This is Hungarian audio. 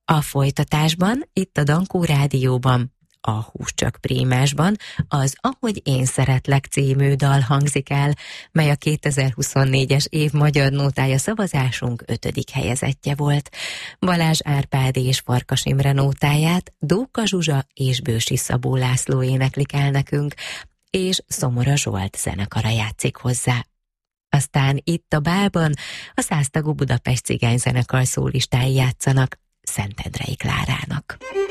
A folytatásban, itt a Dankó Rádióban, a Hús csak prímásban az Ahogy én szeretlek című dal hangzik el, mely a 2024-es év magyar nótája szavazásunk 5. helyezettje volt. Balázs Árpád és Farkas Imre nótáját Dóka Zsuzsa és Bősi Szabó László éneklik el nekünk, és Szomora Zsolt zenekara játszik hozzá. Aztán itt a bálban a 100 tagú Budapest Cigányzenekar szólistái játszanak Szentendrei Klárának.